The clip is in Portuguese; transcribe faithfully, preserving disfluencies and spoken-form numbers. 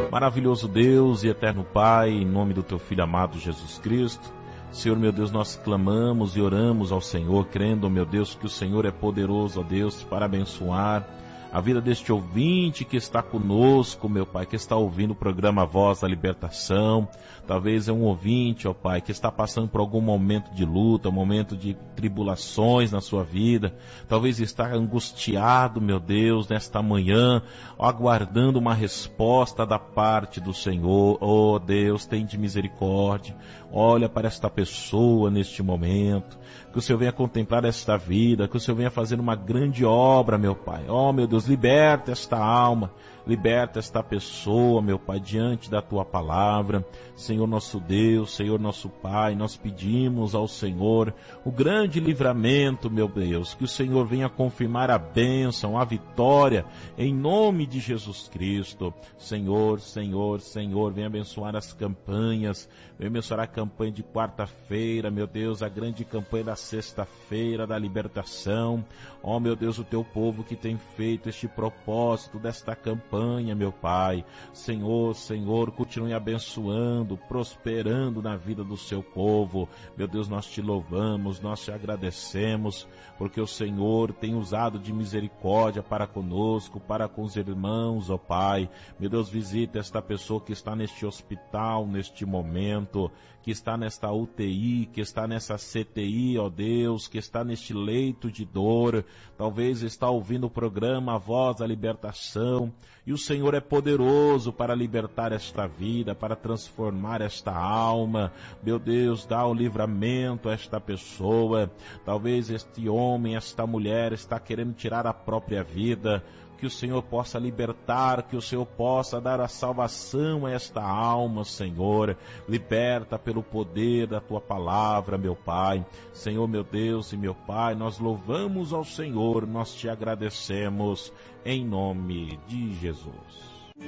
Maravilhoso Deus e eterno Pai, em nome do Teu Filho amado Jesus Cristo, Senhor meu Deus, nós clamamos e oramos ao Senhor, crendo, meu Deus, que o Senhor é poderoso, ó Deus, para abençoar a vida deste ouvinte que está conosco, meu Pai, que está ouvindo o programa Voz da Libertação. Talvez é um ouvinte, ó Pai, que está passando por algum momento de luta, um momento de tribulações na sua vida. Talvez está angustiado, meu Deus, nesta manhã, aguardando uma resposta da parte do Senhor. Oh Deus, tem de misericórdia. Olha para esta pessoa neste momento. Que o Senhor venha contemplar esta vida, que o Senhor venha fazer uma grande obra, meu Pai. Oh, meu Deus, liberta esta alma, liberta esta pessoa, meu Pai, diante da Tua palavra. Senhor nosso Deus, Senhor nosso Pai, nós pedimos ao Senhor o grande livramento, meu Deus, que o Senhor venha confirmar a bênção, a vitória, em nome de Jesus Cristo. Senhor, Senhor, Senhor, venha abençoar as campanhas, venha abençoar a campanha de quarta-feira, meu Deus, a grande campanha da sexta-feira da libertação. Ó, meu Deus, o Teu povo que tem feito este propósito desta campanha, meu Pai. Senhor, Senhor, continue abençoando, prosperando na vida do Seu povo. Meu Deus, nós Te louvamos, nós Te agradecemos, porque o Senhor tem usado de misericórdia para conosco, para com os irmãos, ó Pai. Meu Deus, visita esta pessoa que está neste hospital, neste momento, que está nesta U T I, que está nessa C T I, ó Deus, que está neste leito de dor, talvez está ouvindo o programa A Voz da Libertação, e o Senhor é poderoso para libertar esta vida, para transformar esta alma. Meu Deus, dá o livramento a esta pessoa. Talvez este homem, esta mulher está querendo tirar a própria vida. Que o Senhor possa libertar, que o Senhor possa dar a salvação a esta alma, Senhor. Liberta pelo poder da Tua palavra, meu Pai. Senhor, meu Deus e meu Pai, nós louvamos ao Senhor, nós Te agradecemos, em nome de Jesus.